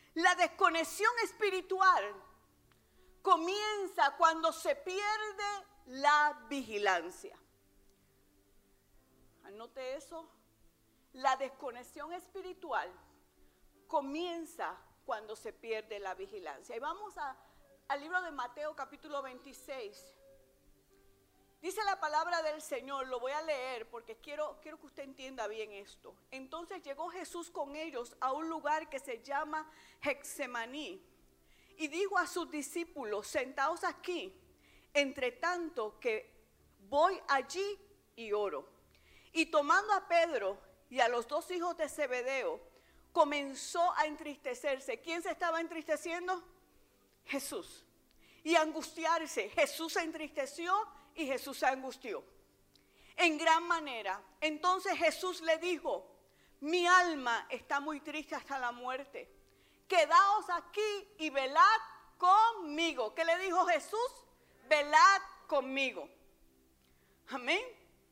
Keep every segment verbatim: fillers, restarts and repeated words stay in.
La desconexión espiritual comienza cuando se pierde la vigilancia. Anote eso. La desconexión espiritual comienza cuando se pierde la vigilancia. Y vamos a, al libro de Mateo capítulo veintiséis. Dice la palabra del Señor, lo voy a leer porque quiero, quiero que usted entienda bien esto. Entonces llegó Jesús con ellos a un lugar que se llama Getsemaní y dijo a sus discípulos: sentaos aquí, entre tanto que voy allí y oro. Y tomando a Pedro y a los dos hijos de Zebedeo, comenzó a entristecerse. ¿Quién se estaba entristeciendo? Jesús. Y a angustiarse. Jesús se entristeció y Jesús se angustió en gran manera. Entonces Jesús le dijo: mi alma está muy triste hasta la muerte. Quedaos aquí y velad conmigo. ¿Qué le dijo Jesús? Velad conmigo. Amén.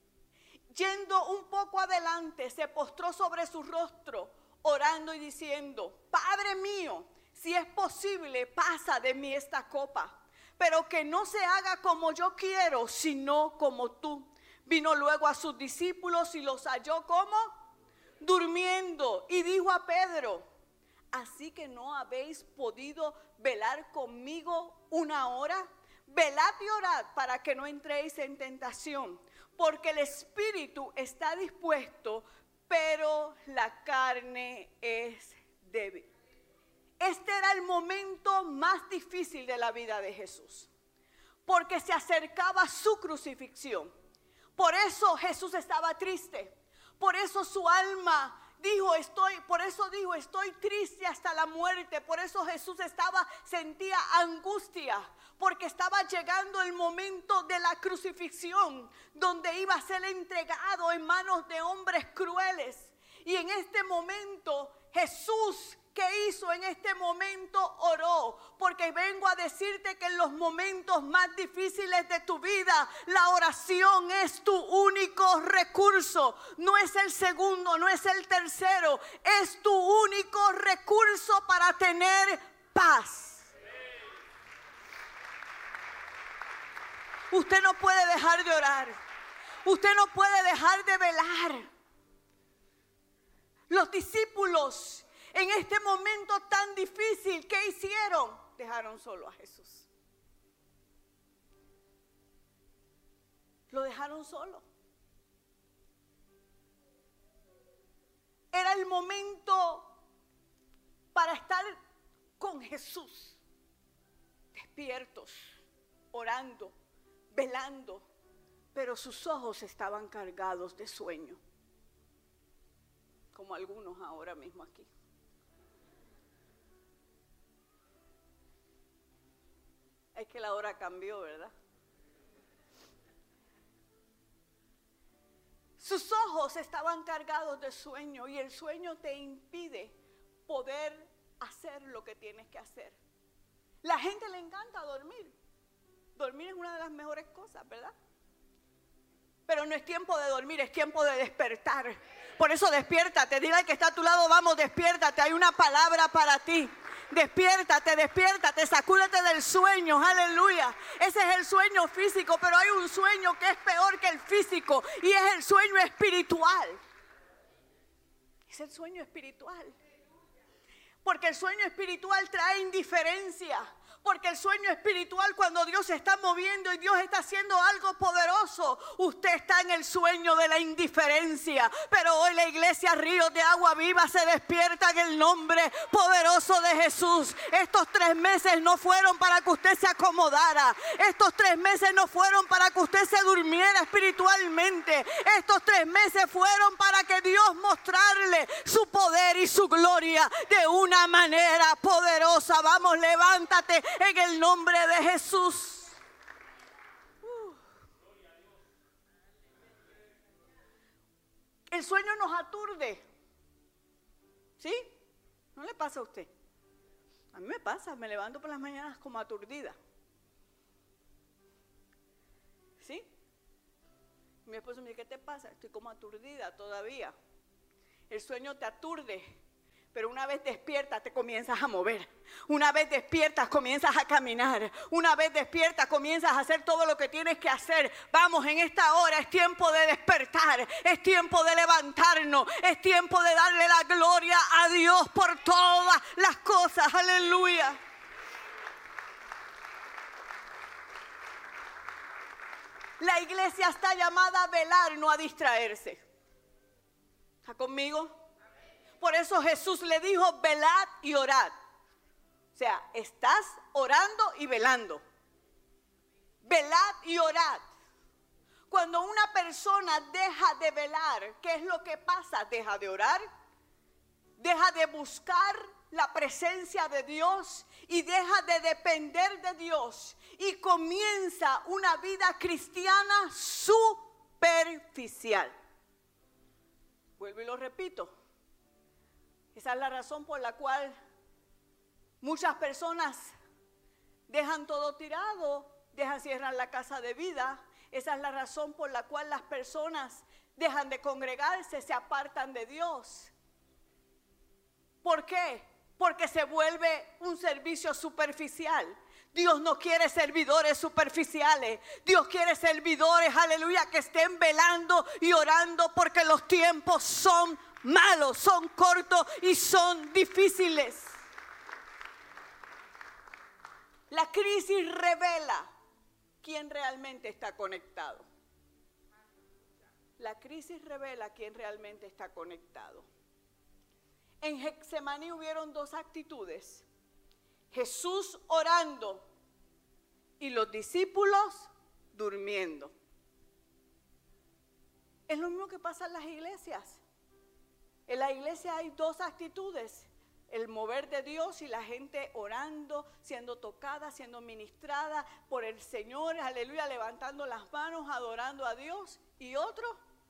Yendo un poco adelante, se postró sobre su rostro, orando y diciendo: Padre mío, si es posible, pasa de mí esta copa, pero que no se haga como yo quiero, sino como tú. Vino luego a sus discípulos y los halló como durmiendo, y dijo a Pedro: ¿así que no habéis podido velar conmigo una hora? Velad y orad para que no entréis en tentación, porque el espíritu está dispuesto, pero la carne es débil. Este era el momento más difícil de la vida de Jesús, porque se acercaba su crucifixión. Por eso Jesús estaba triste. Por eso su alma dijo, estoy, por eso dijo, estoy triste hasta la muerte. Por eso Jesús estaba, sentía angustia, porque estaba llegando el momento de la crucifixión, donde iba a ser entregado en manos de hombres crueles. Y en este momento Jesús, ¿qué hizo en este momento? Oró, porque vengo a decirte que en los momentos más difíciles de tu vida, la oración es tu único recurso. No es el segundo, no es el tercero, es tu único recurso para tener paz. Usted no puede dejar de orar. Usted no puede dejar de velar. Los discípulos, en este momento tan difícil, ¿qué hicieron? Dejaron solo a Jesús. Lo dejaron solo. Era el momento para estar con Jesús, despiertos, orando, velando, pero sus ojos estaban cargados de sueño, como algunos ahora mismo aquí. Es que la hora cambió, ¿verdad? Sus ojos estaban cargados de sueño, y el sueño te impide poder hacer lo que tienes que hacer. La gente le encanta dormir. Dormir es una de las mejores cosas, ¿verdad? Pero no es tiempo de dormir, es tiempo de despertar. Por eso despiértate, dile al que está a tu lado, vamos, despiértate, hay una palabra para ti. Despiértate, despiértate, sacúdete del sueño, aleluya. Ese es el sueño físico, pero hay un sueño que es peor que el físico, y es el sueño espiritual. Es el sueño espiritual. Porque el sueño espiritual trae indiferencia. Porque el sueño espiritual, cuando Dios se está moviendo y Dios está haciendo algo poderoso, usted está en el sueño de la indiferencia. Pero hoy la iglesia Ríos de Agua Viva se despierta en el nombre poderoso de Jesús. Estos tres meses no fueron para que usted se acomodara. Estos tres meses no fueron para que usted se durmiera espiritualmente. Estos tres meses fueron para que Dios mostrarle su poder y su gloria de una manera poderosa. Vamos, levántate en el nombre de Jesús. Uh. El sueño nos aturde. ¿Sí? ¿No le pasa a usted? A mí me pasa, me levanto por las mañanas como aturdida. ¿Sí? Mi esposo me dice, ¿qué te pasa? Estoy como aturdida todavía. El sueño te aturde. Pero una vez despiertas te comienzas a mover. Una vez despiertas comienzas a caminar. Una vez despiertas comienzas a hacer todo lo que tienes que hacer. Vamos, en esta hora es tiempo de despertar. Es tiempo de levantarnos. Es tiempo de darle la gloria a Dios por todas las cosas. Aleluya. La iglesia está llamada a velar, no a distraerse. ¿Está conmigo? Por eso Jesús le dijo, velad y orad. O sea, estás orando y velando. Velad y orad. Cuando una persona deja de velar, ¿qué es lo que pasa? Deja de orar, deja de buscar la presencia de Dios y deja de depender de Dios y comienza una vida cristiana superficial. Vuelvo y lo repito. Esa es la razón por la cual muchas personas dejan todo tirado, dejan, cierran la casa de vida. Esa es la razón por la cual las personas dejan de congregarse, se apartan de Dios. ¿Por qué? Porque se vuelve un servicio superficial. Dios no quiere servidores superficiales. Dios quiere servidores, aleluya, que estén velando y orando porque los tiempos son malos, son cortos y son difíciles. La crisis revela quién realmente está conectado. La crisis revela quién realmente está conectado. En Getsemaní hubieron dos actitudes. Jesús orando y los discípulos durmiendo. Es lo mismo que pasa en las iglesias. En la iglesia hay dos actitudes. El mover de Dios y la gente orando, siendo tocada, siendo ministrada por el Señor, aleluya, levantando las manos, adorando a Dios. Y otro,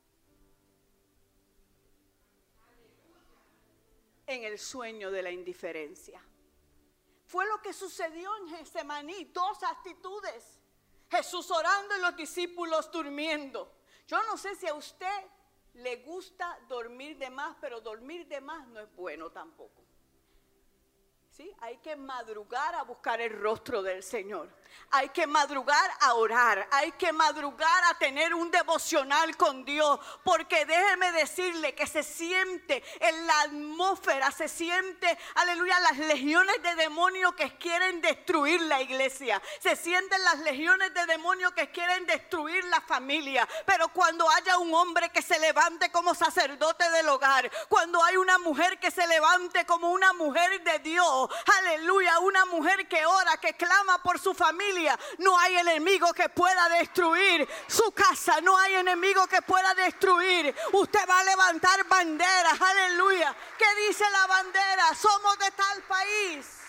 en el sueño de la indiferencia. Fue lo que sucedió en Getsemaní, dos actitudes. Jesús orando y los discípulos durmiendo. Yo no sé si a usted le gusta dormir de más, pero dormir de más no es bueno tampoco. ¿Sí? Hay que madrugar a buscar el rostro del Señor. Hay que madrugar a orar. Hay que madrugar a tener un devocional con Dios. Porque déjeme decirle que se siente en la atmósfera, se siente, aleluya, las legiones de demonios que quieren destruir la iglesia. Se sienten las legiones de demonios que quieren destruir la familia. Pero cuando haya un hombre que se levante como sacerdote del hogar, cuando hay una mujer que se levante como una mujer de Dios, aleluya, una mujer que ora, que clama por su familia, no hay enemigo que pueda destruir su casa, no hay enemigo que pueda destruir. Usted va a levantar banderas, aleluya. ¿Qué dice la bandera? Somos de tal país.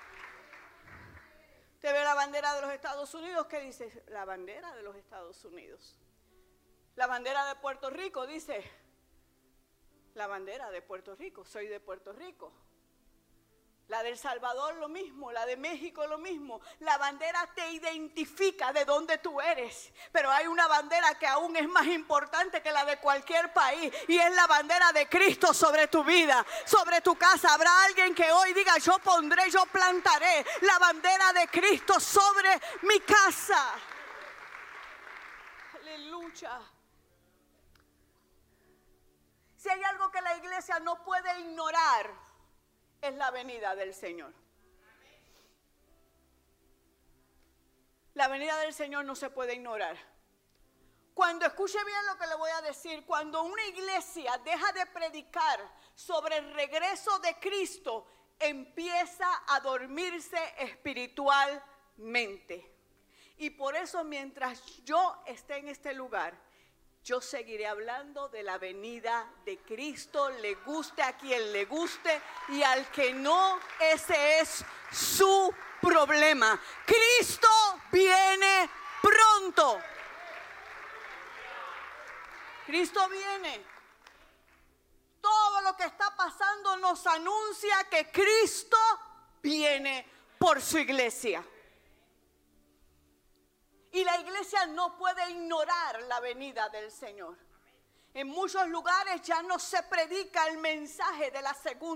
Usted ve la bandera de los Estados Unidos, ¿qué dice? La bandera de los Estados Unidos. La bandera de Puerto Rico dice, la bandera de Puerto Rico, soy de Puerto Rico. La de El Salvador lo mismo, la de México lo mismo. La bandera te identifica de dónde tú eres. Pero hay una bandera que aún es más importante que la de cualquier país. Y es la bandera de Cristo sobre tu vida, sobre tu casa. Habrá alguien que hoy diga, yo pondré, yo plantaré la bandera de Cristo sobre mi casa. Aleluya. Si hay algo que la iglesia no puede ignorar, es la venida del Señor. La venida del Señor no se puede ignorar. Cuando escuche bien lo que le voy a decir, cuando una iglesia deja de predicar sobre el regreso de Cristo, empieza a dormirse espiritualmente. Y por eso, mientras yo esté en este lugar, yo seguiré hablando de la venida de Cristo, le guste a quien le guste y al que no, ese es su problema. Cristo viene pronto. Cristo viene. Todo lo que está pasando nos anuncia que Cristo viene por su iglesia. Y la iglesia no puede ignorar la venida del Señor. En muchos lugares ya no se predica el mensaje de la segunda